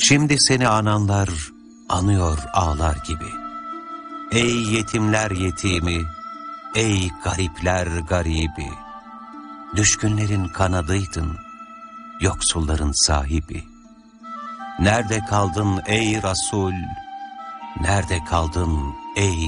Şimdi seni ananlar anıyor ağlar gibi. Ey yetimler yetimi, ey garipler garibi. Düşkünlerin kanadıydın, yoksulların sahibi. Nerede kaldın ey Resul, nerede kaldın ey